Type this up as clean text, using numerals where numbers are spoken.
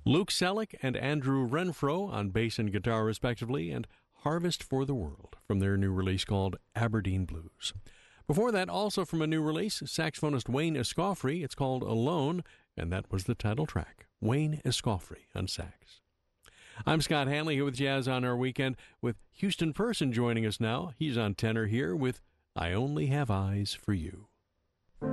Luke Selleck and Andrew Renfro on bass and guitar, respectively, and Harvest for the World from their new release called Aberdeen Blues. Before that, also from a new release, saxophonist Wayne Escoffery. It's called Alone, and that was the title track. Wayne Escoffery on sax. I'm Scott Hanley here with Jazz on Our Weekend, with Houston Person joining us now. He's on tenor here with I Only Have Eyes for You.